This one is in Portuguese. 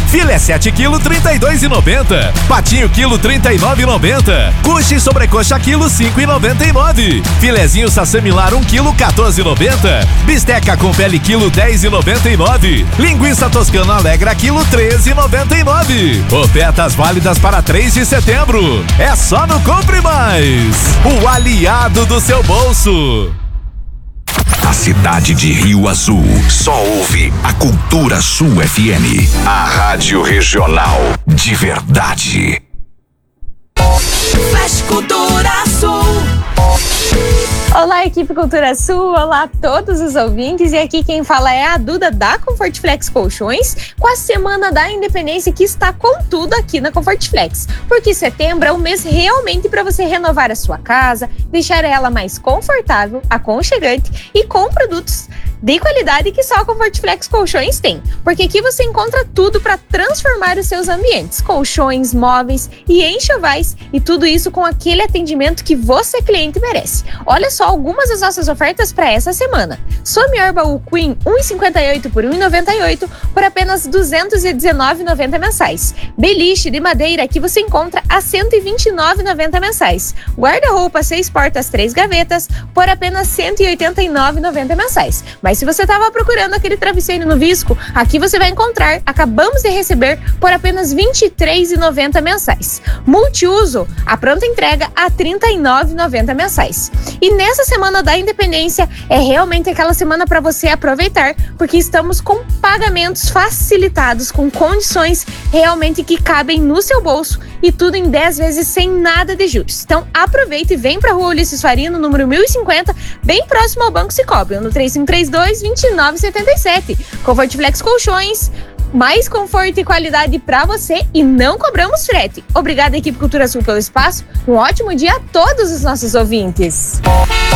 Filé 7 kg 32,90. Patinho quilo 39,90. Coxa e sobrecoxa quilo 5,99. Filezinho sassamilar 1 kg 14,90. Bisteca com pele quilo 10,99. Linguiça toscana alegra quilo 13,99. Ofertas válidas para 3 de setembro. É só no Compre Mais, o aliado do seu bolso. A cidade de Rio Azul só ouve a Cultura Sul FM, a rádio regional de verdade. Flash Cultura Sul. Olá, equipe Cultura Sul, olá a todos os ouvintes, e aqui quem fala é a Duda da Comfortflex Colchões, com a Semana da Independência que está com tudo aqui na Comfortflex, porque setembro é um mês realmente para você renovar a sua casa, deixar ela mais confortável, aconchegante e com produtos de qualidade que só a Comfortflex Colchões tem, porque aqui você encontra tudo para transformar os seus ambientes, colchões, móveis e enxovais, e tudo isso com aquele atendimento que você, cliente, merece. Olha só algumas das nossas ofertas para essa semana. Somior Baú Queen 1,58 por 1,98 por apenas R$ 219,90 mensais. Beliche de madeira que você encontra a R$ 129,90 mensais. Guarda-roupa 6 portas 3 gavetas por apenas R$ 189,90 mensais. Mas se você estava procurando aquele travesseiro no Visco, aqui você vai encontrar. Acabamos de receber por apenas R$ 23,90 mensais. Multiuso, a pronta entrega a R$ 39,90 mensais. E nessa Semana da Independência é realmente aquela semana para você aproveitar, porque estamos com pagamentos facilitados, com condições realmente que cabem no seu bolso, e tudo em 10 vezes sem nada de juros. Então aproveita e vem para a Rua Ulisses Farino, número 1050, bem próximo ao Banco Cicobi, no 3532-2977. Comfortflex Colchões, mais conforto e qualidade para você, e não cobramos frete. Obrigada, equipe Cultura Sul, pelo espaço. Um ótimo dia a todos os nossos ouvintes.